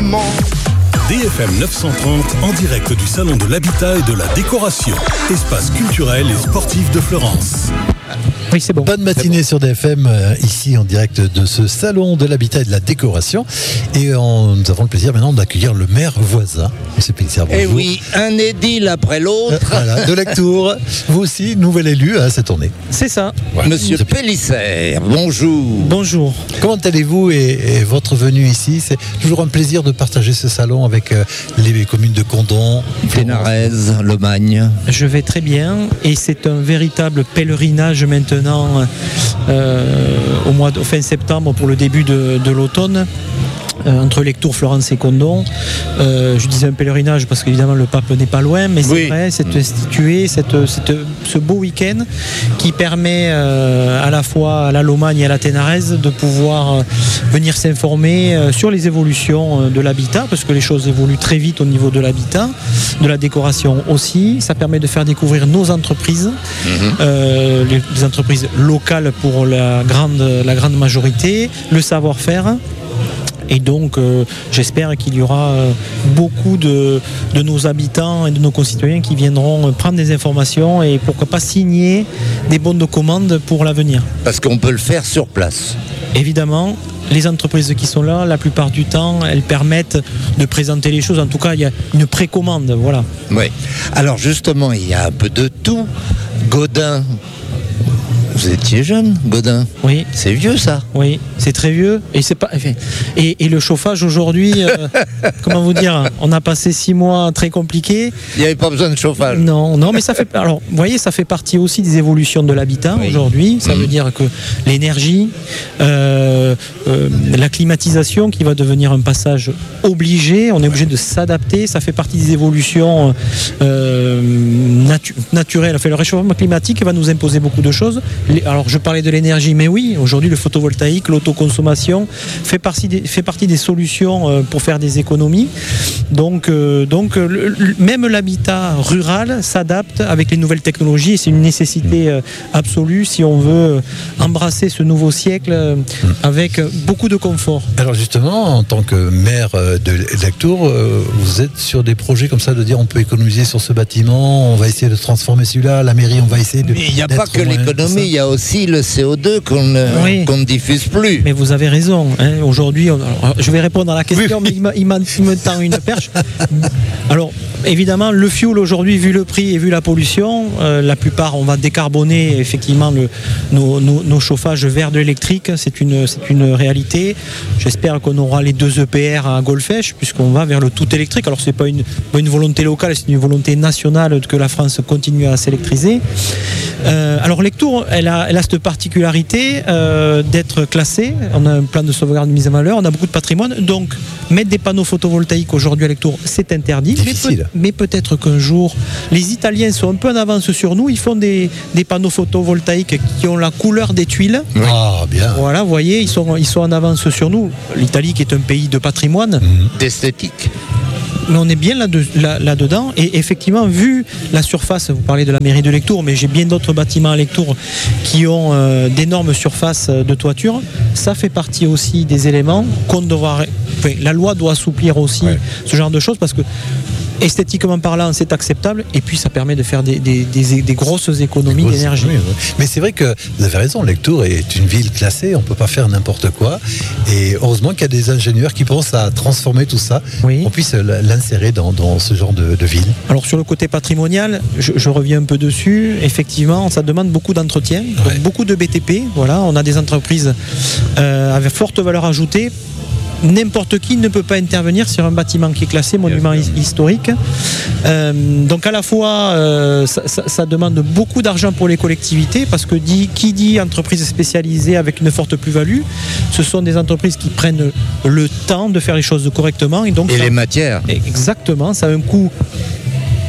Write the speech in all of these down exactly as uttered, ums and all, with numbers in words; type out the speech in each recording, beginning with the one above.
maman. D F M neuf cent trente en direct du Salon de l'Habitat et de la Décoration, espace culturel et sportif de Florence. Oui, c'est bon. Bonne matinée sur D F M, euh, ici en direct de ce salon de l'habitat et de la décoration. Et on, nous avons le plaisir maintenant d'accueillir le maire voisin. Monsieur Pellicer, bonjour. Eh oui, un édile après l'autre. Euh, voilà, de Lectoure. Vous aussi, nouvel élu à cette tournée. C'est ça. Ouais. Monsieur Pellicer, bonjour. Bonjour. Comment allez-vous et, et votre venue ici? C'est toujours un plaisir de partager ce salon avec euh, les communes de Condom, Ténarez, Lomagne. Je vais très bien et c'est un véritable pèlerinage maintenant euh, au mois de fin septembre pour le début de, de l'automne. Euh, entre Lectoure, Florence et Condom. Euh, je disais un pèlerinage parce qu'évidemment le pape n'est pas loin, mais c'est oui. vrai, c'est institué cette, cette, ce beau week-end qui permet euh, à la fois à la Lomagne et à la Ténarez de pouvoir euh, venir s'informer euh, sur les évolutions euh, de l'habitat, parce que les choses évoluent très vite au niveau de l'habitat, de la décoration aussi. Ça permet de faire découvrir nos entreprises, mmh. euh, les, les entreprises locales pour la grande, la grande majorité, le savoir-faire. Et donc, euh, j'espère qu'il y aura euh, beaucoup de, de nos habitants et de nos concitoyens qui viendront euh, prendre des informations et pourquoi pas signer des bons de commande pour l'avenir. Parce qu'on peut le faire sur place. Évidemment, les entreprises qui sont là, la plupart du temps, elles permettent de présenter les choses. En tout cas, il y a une précommande, voilà. Oui. Alors justement, il y a un peu de tout. Gaudin. Vous étiez jeune, Gaudin. Oui. C'est vieux, ça. Oui, c'est très vieux. Et, c'est pas... et, et le chauffage, aujourd'hui, euh, comment vous dire, on a passé six mois très compliqués. Il n'y avait pas besoin de chauffage. Non, non, mais ça fait... Alors, vous voyez, ça fait partie aussi des évolutions de l'habitat, oui. Aujourd'hui. Ça mmh. veut dire que l'énergie, euh, euh, la climatisation qui va devenir un passage obligé, on est obligé de s'adapter. Ça fait partie des évolutions euh, natu- naturelles. Enfin, le réchauffement climatique va nous imposer beaucoup de choses. Alors je parlais de l'énergie, mais oui, aujourd'hui le photovoltaïque, l'autoconsommation fait partie des, fait partie des solutions pour faire des économies. Donc, euh, donc le, même l'habitat rural s'adapte avec les nouvelles technologies et c'est une nécessité euh, absolue si on veut embrasser ce nouveau siècle euh, avec beaucoup de confort. Alors justement, en tant que maire de Lectoure, euh, vous êtes sur des projets comme ça de dire on peut économiser sur ce bâtiment, on va essayer de transformer celui-là, la mairie on va essayer de... Mais il n'y a pas que l'économie. Il y a aussi le C O deux qu'on ne, oui. qu'on ne diffuse plus. Mais vous avez raison. Hein. Aujourd'hui, on, alors, je vais répondre à la question, oui. mais il, m'a, il, m'a, il me tend une perche. Alors, évidemment, le fioul aujourd'hui, vu le prix et vu la pollution, euh, la plupart, on va décarboner effectivement le, nos, nos, nos chauffages vers de l'électrique. C'est une, c'est une réalité. J'espère qu'on aura les deux E P R à Golfech, puisqu'on va vers le tout électrique. Alors, ce n'est pas une, pas une volonté locale, c'est une volonté nationale que la France continue à s'électriser. Euh, alors, Lectoure, elle a, elle a cette particularité euh, d'être classée. On a un plan de sauvegarde de mise en valeur, on a beaucoup de patrimoine. Donc, mettre des panneaux photovoltaïques aujourd'hui à Lectoure, c'est interdit. Difficile. Mais, peut, mais peut-être qu'un jour, les Italiens sont un peu en avance sur nous. Ils font des, des panneaux photovoltaïques qui ont la couleur des tuiles. Oui. Ah, bien. Voilà, vous voyez, ils sont, ils sont en avance sur nous. L'Italie qui est un pays de patrimoine. Mmh. D'esthétique. Mais on est bien là-de, là, là-dedans. Et effectivement, vu la surface, vous parlez de la mairie de Lectoure, mais j'ai bien d'autres bâtiments à Lectoure qui ont euh, d'énormes surfaces de toiture. Ça fait partie aussi des éléments qu'on devra... Enfin, la loi doit assouplir aussi ouais. ce genre de choses parce que esthétiquement parlant, c'est acceptable et puis ça permet de faire des, des, des, des grosses économies grosses d'énergie. Oui, oui. Mais c'est vrai que vous avez raison, Lectoure est une ville classée, on ne peut pas faire n'importe quoi. Et heureusement qu'il y a des ingénieurs qui pensent à transformer tout ça, oui. qu'on puisse l'insérer dans, dans ce genre de, de ville. Alors sur le côté patrimonial, je, je reviens un peu dessus. Effectivement, ça demande beaucoup d'entretien, ouais. donc beaucoup de B T P. Voilà, on a des entreprises euh, avec forte valeur ajoutée. N'importe qui ne peut pas intervenir sur un bâtiment qui est classé monument historique. Euh, donc à la fois, euh, ça, ça, ça demande beaucoup d'argent pour les collectivités parce que dit, qui dit entreprise spécialisée avec une forte plus-value, ce sont des entreprises qui prennent le temps de faire les choses correctement. Et, donc, et ça, les matières. Exactement, ça a un coût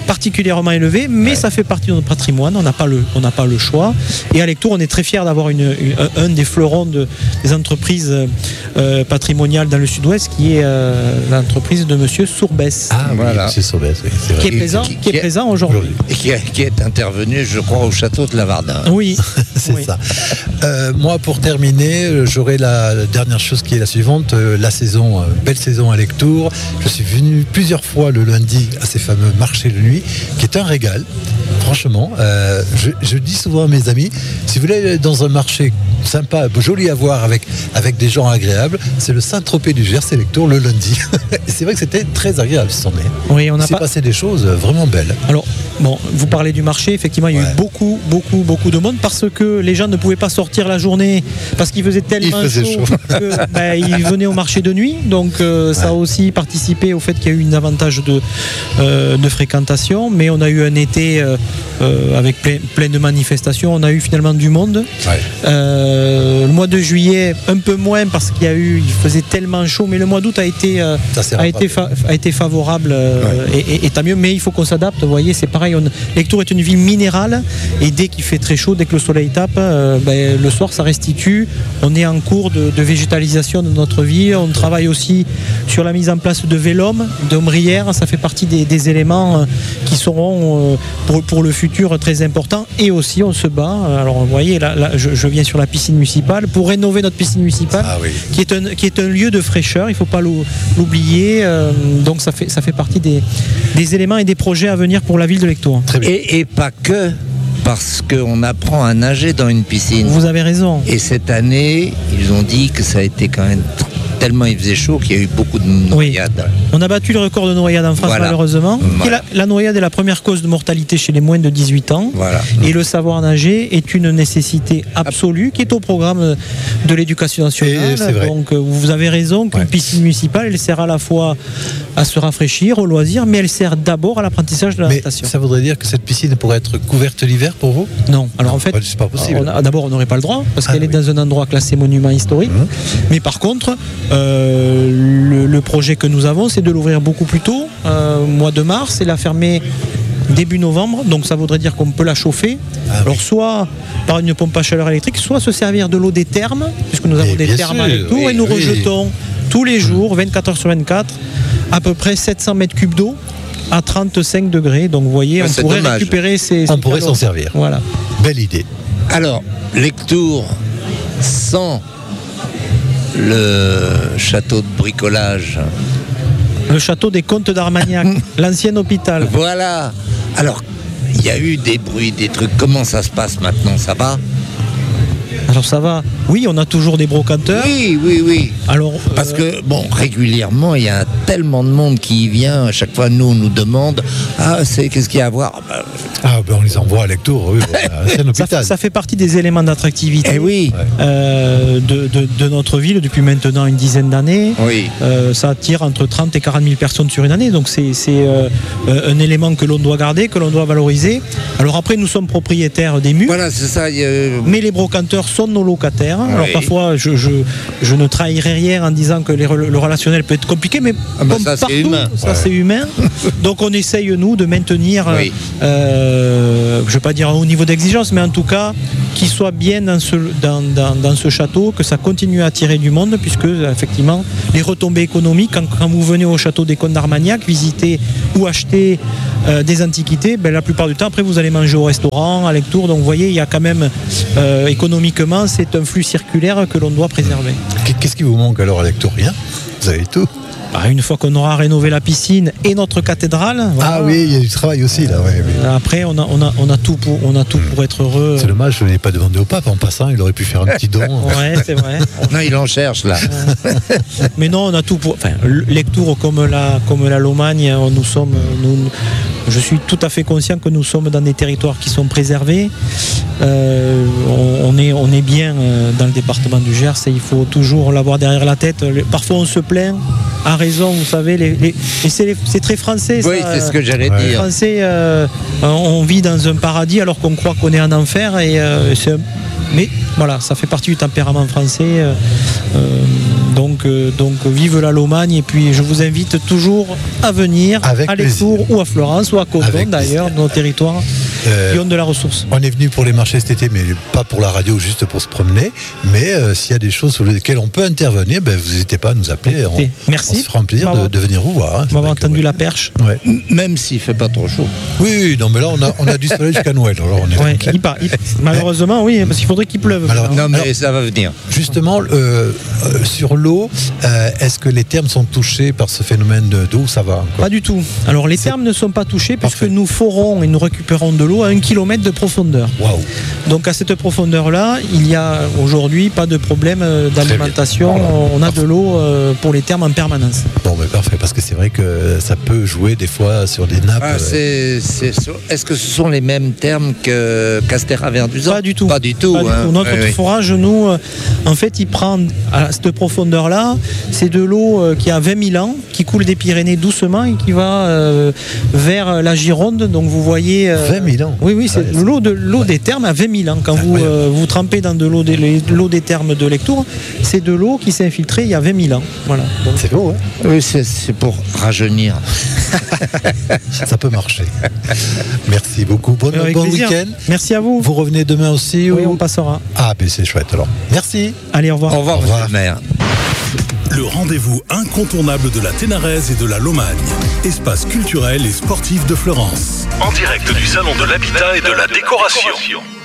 particulièrement élevé, mais ouais. ça fait partie de notre patrimoine, on n'a pas le, on n'a pas le choix. Et à Lectoure, on est très fiers d'avoir une, une, un des fleurons de, des entreprises euh, patrimoniales dans le sud-ouest, qui est euh, l'entreprise de Monsieur Sourbès. Ah voilà, Monsieur Sourbès, oui, c'est vrai. Qui est présent, qui, qui, qui est présent aujourd'hui. Et qui, a, qui est intervenu, je crois, au château de Lavardin. Oui, c'est oui. ça. Euh, moi, pour terminer, j'aurai la, la dernière chose qui est la suivante, euh, la saison, euh, belle saison à Lectoure. Je suis venu plusieurs fois le lundi à ces fameux marchés de nuit, qui est un régal. Franchement, euh, je, je dis souvent à mes amis, si vous voulez aller dans un marché sympa, joli à voir, avec, avec des gens agréables, c'est le Saint-Tropez du Gers, c'est Lectoure le lundi. Et c'est vrai que c'était très agréable cette journée. Oui, on a Il s'est pas... passé des choses vraiment belles. Alors, bon, vous parlez du marché, effectivement, il y a ouais. eu beaucoup, beaucoup, beaucoup de monde parce que les gens ne pouvaient pas sortir la journée parce qu'il faisait tellement il faisait chaud, chaud. que ben, ils venaient au marché de nuit. Donc, euh, ça ouais. a aussi participé au fait qu'il y a eu un avantage de, euh, de fréquentation. Mais on a eu un été euh, euh, avec plein, plein de manifestations. On a eu finalement du monde. Ouais. Euh, le mois de juillet, un peu moins parce qu'il y a eu, il faisait tellement chaud. Mais le mois d'août a été, euh, a été, fa- a été favorable euh, ouais. et, et, et tant mieux. Mais il faut qu'on s'adapte. Vous voyez, c'est pareil. On, Lectoure est une ville minérale et dès qu'il fait très chaud, dès que le soleil tape, euh, ben, le soir ça restitue. On est en cours de, de végétalisation de notre ville. On travaille aussi sur la mise en place de vélums, d'ombrières. Ça fait partie des, des éléments euh, qui seront euh, pour, pour le futur très importants. Et aussi on se bat. Alors vous voyez, là, là je, je viens sur la piscine municipale pour rénover notre piscine municipale, ah, oui. qui est un qui est un lieu de fraîcheur. Il ne faut pas l'oublier. Euh, donc ça fait ça fait partie des, des éléments et des projets à venir pour la ville de Lectoure. Et, et pas que, parce qu'on apprend à nager dans une piscine. Vous avez raison. Et cette année, ils ont dit que ça a été quand même tellement il faisait chaud qu'il y a eu beaucoup de noyades. Oui. On a battu le record de noyades en France, voilà. malheureusement. Voilà. La, la noyade est la première cause de mortalité chez les moins de dix-huit ans. Voilà. Et le savoir nager est une nécessité absolue qui est au programme de l'éducation nationale. Donc vous avez raison qu'une ouais. piscine municipale, elle sert à la fois à se rafraîchir, au loisir, mais elle sert d'abord à l'apprentissage de la natation. Ça voudrait dire que cette piscine pourrait être couverte l'hiver pour vous ? Non. Alors non, en fait, c'est pas possible. On a, d'abord, on n'aurait pas le droit parce ah, qu'elle oui. est dans un endroit classé monument historique. Mmh. Mais par contre, Euh, le, le projet que nous avons, c'est de l'ouvrir beaucoup plus tôt, euh, mois de mars, et la fermer début novembre. Donc ça voudrait dire qu'on peut la chauffer. Ah, alors oui. soit par une pompe à chaleur électrique, soit se servir de l'eau des thermes, puisque nous avons et des thermes sûr, à Lectoure, oui, et nous oui. rejetons tous les jours, vingt-quatre heures sur vingt-quatre, à peu près sept cents mètres cubes d'eau à trente-cinq degrés. Donc vous voyez, ouais, on pourrait dommage. récupérer ces... On pourrait s'en servir. Voilà. Belle idée. Alors, Lectoure, sans le château de bricolage. Le château des Comtes d'Armagnac, l'ancien hôpital. Voilà. Alors, il y a eu des bruits, des trucs. Comment ça se passe maintenant ? Ça va ? Alors ça va. Oui, on a toujours des brocanteurs. Oui, oui, oui. Alors, parce euh... que, bon, régulièrement, il y a tellement de monde qui y vient. À chaque fois, nous, on nous demande « Ah, c'est, qu'est-ce qu'il y a à voir ?» Ah, ben on les envoie à Lectoure, oui. C'est un hôpital. Ça, ça fait partie des éléments d'attractivité eh oui. euh, de, de, de notre ville depuis maintenant une dizaine d'années. Oui. Euh, ça attire entre trente et quarante mille personnes sur une année. Donc c'est, c'est euh, un élément que l'on doit garder, que l'on doit valoriser. Alors après, nous sommes propriétaires des murs. Voilà, c'est ça. A... Mais les brocanteurs sont nos locataires. Oui. Alors parfois, je, je, je ne trahirai rien en disant que les, le relationnel peut être compliqué, mais ah ben comme ça, partout, c'est humain. ça ouais. c'est humain. Donc on essaye, nous, de maintenir, oui. euh, je ne vais pas dire un haut niveau d'exigence, mais en tout cas, qu'il soit bien dans ce, dans, dans, dans ce château, que ça continue à attirer du monde, puisque effectivement, les retombées économiques, quand, quand vous venez au château des Comtes d'Armagnac, visiter ou acheter euh, des antiquités, ben, la plupart du temps, après vous allez manger au restaurant, à Lectoure. Donc vous voyez, il y a quand même, euh, économiquement, c'est un flux circulaire que l'on doit préserver. Qu'est-ce qui vous manque alors à Lectoure ? Rien ? Vous avez tout ? Bah, une fois qu'on aura rénové la piscine et notre cathédrale. Voilà. Ah oui, il y a du travail aussi là. Ouais, oui. Après, on a, on a, on a tout pour, on a tout pour être heureux. C'est dommage, je n'ai pas demandé au pape en passant. Il aurait pu faire un petit don. Ouais, c'est vrai. Non, il en cherche là. Mais non, on a tout pour. Enfin, Lectoure comme la, comme la Lomagne, nous sommes. Nous, je suis tout à fait conscient que nous sommes dans des territoires qui sont préservés. Euh, on, on est, on est bien dans le département du Gers et il faut toujours l'avoir derrière la tête. Parfois, on se plaint. A raison, vous savez, les, les, et c'est, les, c'est très français. Oui, ça, c'est ce que j'allais ouais. dire. Les Français, euh, on vit dans un paradis alors qu'on croit qu'on est en enfer. Et, euh, c'est un... Mais voilà, ça fait partie du tempérament français. Euh, Donc, euh, donc vive la Lomagne, et puis je vous invite toujours à venir Avec à Lectoure ou à Florence ou à Condon d'ailleurs, nos territoires euh, qui ont de la ressource. On est venu pour les marchés cet été, mais pas pour la radio, juste pour se promener. Mais euh, s'il y a des choses sur lesquelles on peut intervenir, ben, vous n'hésitez pas à nous appeler. On, Merci. On se fera un plaisir de, de venir vous voir. Hein. On va entendu ouais. la perche. Ouais. Même s'il ne fait pas trop chaud. Oui, non, mais là, on a, on a du soleil jusqu'à Noël. Alors on est ouais, il part, il, malheureusement, oui, parce qu'il faudrait qu'il pleuve. Alors, non, mais alors, ça va venir. Justement, euh, euh, sur l'eau, euh, est-ce que les thermes sont touchés par ce phénomène d'eau ou ça va encore? Pas du tout. Alors, les thermes ne sont pas touchés puisque Parfait. nous forons et nous récupérons de l'eau à un kilomètre de profondeur. Waouh. Donc, à cette profondeur-là, il y a aujourd'hui pas de problème d'alimentation. On a parfait. de l'eau pour les thermes en permanence. Bon, mais parfait, parce que c'est vrai que ça peut jouer des fois sur des nappes. Ah, c'est, c'est, est-ce que ce sont les mêmes termes que Castéra-Verduzan? Pas du tout. Pas du tout. Pas hein. du tout. Notre oui, forage, oui. nous, en fait, il prend à cette profondeur-là, c'est de l'eau qui a vingt mille ans, qui coule des Pyrénées doucement et qui va euh, vers la Gironde. Donc vous voyez. Euh, vingt mille ans. Oui, oui, c'est ouais, l'eau de l'eau ouais. des thermes à vingt mille ans. Quand vous euh, vous trempez dans de l'eau des, l'eau des thermes de Lectoure, c'est de l'eau qui s'est infiltrée il y a vingt mille ans. Voilà. Donc, c'est beau, hein? Oui, c'est, c'est pour rajeunir. Ça peut marcher. Merci beaucoup. Bon, bon week-end. Merci à vous. Vous revenez demain aussi? Oui, ou... on passera. Ah, ben c'est chouette alors. Merci. Allez, au revoir. Au revoir, au revoir. Maire. Le rendez-vous incontournable de la Ténaraise et de la Lomagne. Espace culturel et sportif de Florence. En direct du Salon de l'Habitat et de la Décoration.